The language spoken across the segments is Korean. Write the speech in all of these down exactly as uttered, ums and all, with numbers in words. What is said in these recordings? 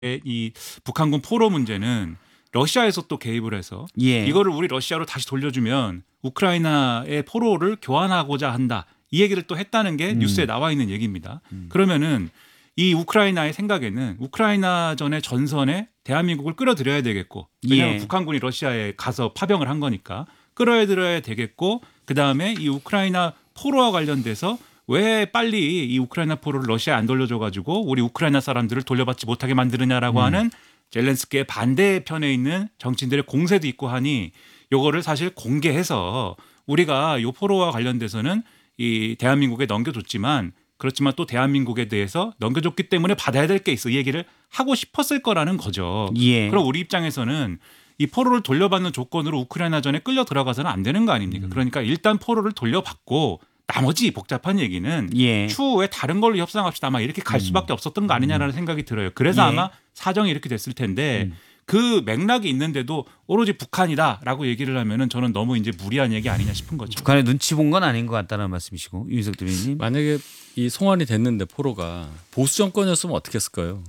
이 북한군 포로 문제는 러시아에서 또 개입을 해서 예. 이거를 우리 러시아로 다시 돌려주면 우크라이나의 포로를 교환하고자 한다. 이 얘기를 또 했다는 게 음. 뉴스에 나와 있는 얘기입니다. 음. 그러면은 이 우크라이나의 생각에는 우크라이나전의 전선에 대한민국을 끌어들여야 되겠고, 왜냐하면 예. 북한군이 러시아에 가서 파병을 한 거니까 끌어들여야 되겠고, 그다음에 이 우크라이나 포로와 관련돼서 왜 빨리 이 우크라이나 포로를 러시아에 안 돌려줘가지고 우리 우크라이나 사람들을 돌려받지 못하게 만드느냐라고 음. 하는 젤렌스키의 반대편에 있는 정치인들의 공세도 있고 하니, 요거를 사실 공개해서 우리가 요 포로와 관련돼서는 이 대한민국에 넘겨줬지만, 그렇지만 또 대한민국에 대해서 넘겨줬기 때문에 받아야 될 게 있어, 이 얘기를 하고 싶었을 거라는 거죠. 예. 그럼 우리 입장에서는 이 포로를 돌려받는 조건으로 우크라이나전에 끌려 들어가서는 안 되는 거 아닙니까? 음. 그러니까 일단 포로를 돌려받고 나머지 복잡한 얘기는 예. 추후에 다른 걸로 협상합시다. 아마 이렇게 갈 수밖에 없었던 거 아니냐라는 생각이 들어요. 그래서 예. 아마 사정이 이렇게 됐을 텐데 음. 그 맥락이 있는데도 오로지 북한이다라고 얘기를 하면은 저는 너무 이제 무리한 얘기 아니냐 싶은 거죠. 북한의 눈치 본 건 아닌 것 같다는 말씀이시고, 윤희석 대변인님. 만약에 이 송환이 됐는데 포로가 보수 정권이었으면 어떻게 했을까요?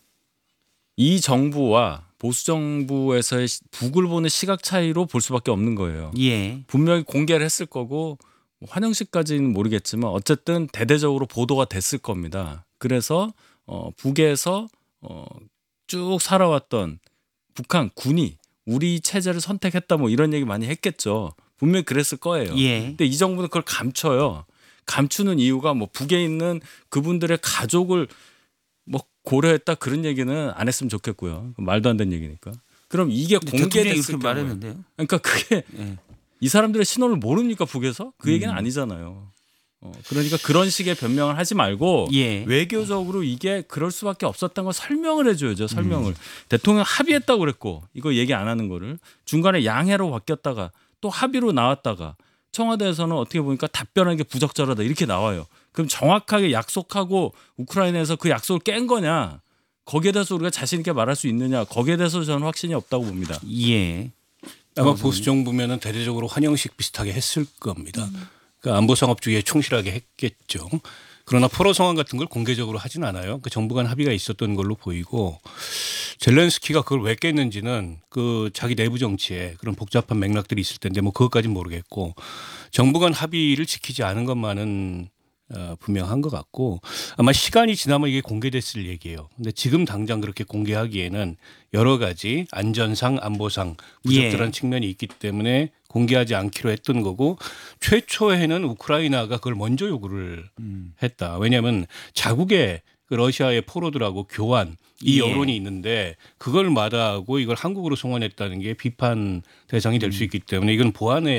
이 정부와 보수 정부에서의 북을 보는 시각 차이로 볼 수밖에 없는 거예요. 예. 분명히 공개를 했을 거고 환영식까지는 모르겠지만 어쨌든 대대적으로 보도가 됐을 겁니다. 그래서 어, 북에서 어, 쭉 살아왔던 북한 군이 우리 체제를 선택했다 뭐 이런 얘기 많이 했겠죠. 분명히 그랬을 거예요. 예. 근데 이 정부는 그걸 감춰요. 감추는 이유가 뭐 북에 있는 그분들의 가족을 뭐 고려했다 그런 얘기는 안 했으면 좋겠고요. 말도 안 되는 얘기니까. 그럼 이게 공개됐을 이렇게 경우에 말했는데요. 그러니까 그게 예. 이 사람들의 신호를 모릅니까 북에서? 그 얘기는 음. 아니잖아요. 어, 그러니까 그런 식의 변명을 하지 말고 예. 외교적으로 이게 그럴 수밖에 없었던 걸 설명을 해줘야죠. 설명을. 음. 대통령 합의했다고 그랬고 이거 얘기 안 하는 거를 중간에 양해로 바뀌었다가 또 합의로 나왔다가 청와대에서는 어떻게 보니까 답변하는 게 부적절하다 이렇게 나와요. 그럼 정확하게 약속하고 우크라이나에서 그 약속을 깬 거냐? 거기에 대해서 우리가 자신 있게 말할 수 있느냐? 거기에 대해서 저는 확신이 없다고 봅니다. 예. 아마 보수 정부면은 대대적으로 환영식 비슷하게 했을 겁니다. 그러니까 안보 상업주의에 충실하게 했겠죠. 그러나 포로 상황 같은 걸 공개적으로 하진 않아요. 그 정부 간 합의가 있었던 걸로 보이고, 젤렌스키가 그걸 왜 깼는지는 그 자기 내부 정치에 그런 복잡한 맥락들이 있을 텐데 뭐 그것까지는 모르겠고, 정부 간 합의를 지키지 않은 것만은 어, 분명한 것 같고, 아마 시간이 지나면 이게 공개됐을 얘기예요. 근데 지금 당장 그렇게 공개하기에는 여러 가지 안전상 안보상 부적절한 예. 측면이 있기 때문에 공개하지 않기로 했던 거고, 최초에는 우크라이나가 그걸 먼저 요구를 음. 했다. 왜냐하면 자국의 그 러시아의 포로들하고 교환 이 예. 여론이 있는데 그걸 마다하고 이걸 한국으로 송환했다는 게 비판 대상이 될 수 있기 때문에 이건 보안에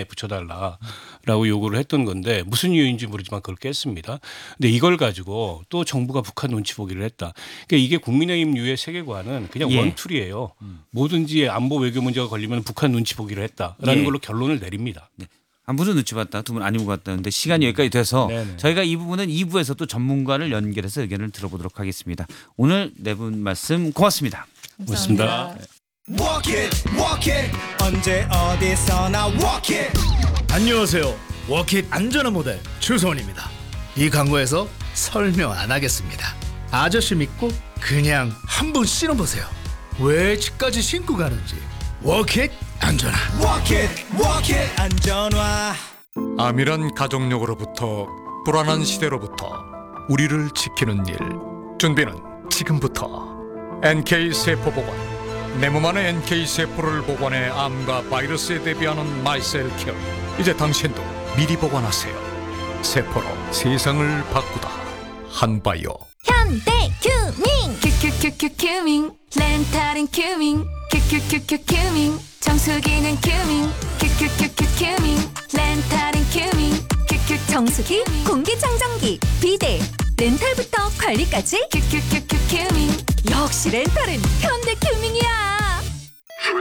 붙여달라라고 요구를 했던 건데, 무슨 이유인지 모르지만 그걸 깼습니다. 근데 이걸 가지고 또 정부가 북한 눈치 보기를 했다. 그러니까 이게 국민의힘류의 세계관은 그냥 예. 원툴이에요. 뭐든지 안보 외교 문제가 걸리면 북한 눈치 보기를 했다라는 예. 걸로 결론을 내립니다. 네. 한 분은 눈치 봤다, 두 분 아닌 것 같다는데 시간이 여기까지 돼서 네네. 저희가 이 부분은 이 부에서 또 전문가를 연결해서 의견을 들어보도록 하겠습니다. 오늘 네 분 말씀 고맙습니다. 고맙습니다. Walk it, walk it. 언제 어디서나 walk it. 안녕하세요. 워킷 안전한 모델 추소원입니다. 이 광고에서 설명 안 하겠습니다. 아저씨 믿고 그냥 한번 신어보세요. 왜 집까지 신고 가는지. 워킷 안전한. Walk it, walk it. 안전화. 암이란 가족력으로부터 불안한 시대로부터 우리를 지키는 일. 준비는 지금부터. 엔케이 세포 보관. 내 몸 안의 엔케이 세포를 보관해 암과 바이러스에 대비하는 마이셀 케어. 이제 당신도 미리 보관하세요. 세포로 세상을 바꾸다. 한바이오. 현대 큐밍 큐큐큐큐 큐밍 렌탈은 큐밍 큐큐큐큐 큐밍 정수기는 큐밍 큐큐큐큐 큐밍 렌탈은 큐밍 큐큐 정수기 공기청정기 비데 렌탈부터 관리까지 큐큐큐큐 큐밍 역시 렌탈은 현대 큐밍이야. 삼,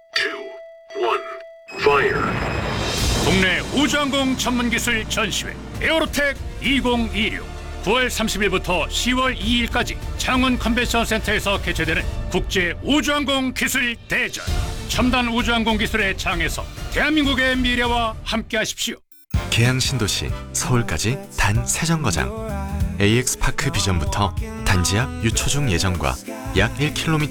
이, 일, fire. 국내 우주항공 전문기술 전시회 에어로텍 이천이십육 구월 삼십일부터 시월 이일까지 창원 컨벤션 센터에서 개최되는 국제 우주항공 기술 대전. 첨단 우주항공 기술의 장에서 대한민국의 미래와 함께하십시오. 계양 신도시 서울까지 단 세 정거장. 에이엑스파크 비전부터 단지 앞 유초중 예정과 약 일 킬로미터